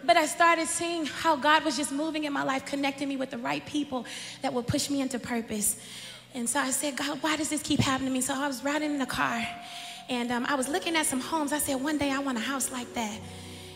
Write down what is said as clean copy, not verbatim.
But I started seeing how God was just moving in my life, connecting me with the right people that would push me into purpose. And so I said, God, why does this keep happening to me? So I was riding in the car, and I was looking at some homes. I said, one day I want a house like that.